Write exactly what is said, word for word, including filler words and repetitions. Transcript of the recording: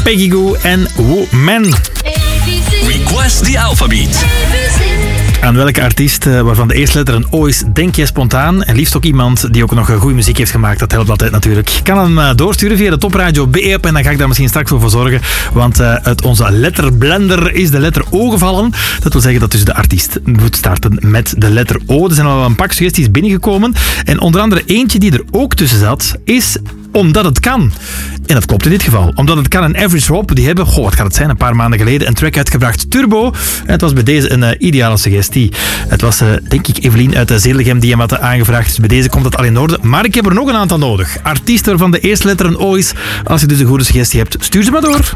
Peggy Gou en Woman. Request the Alphabeat. Aan welke artiest uh, waarvan de eerste letter een O is, denk jij spontaan? En liefst ook iemand die ook nog goede muziek heeft gemaakt. Dat helpt altijd natuurlijk. Je kan hem uh, doorsturen via de Topradio B-app en dan ga ik daar misschien straks voor zorgen. Want uh, uit onze letterblender is de letter O gevallen. Dat wil zeggen dat dus de artiest moet starten met de letter O. Er zijn al een pak suggesties binnengekomen. En onder andere eentje die er ook tussen zat, is Omdat het kan. En dat klopt in dit geval. Omdat het kan en Average Rob, die hebben, goh, wat gaat het zijn, een paar maanden geleden een track uitgebracht, Turbo. En het was bij deze een uh, ideale suggestie. Het was, uh, denk ik, Evelien uit Zeelegem die hem had aangevraagd. Dus bij deze komt het al in orde. Maar ik heb er nog een aantal nodig. Artiest waarvan de eerste letter een O is. Als je dus een goede suggestie hebt, stuur ze maar door.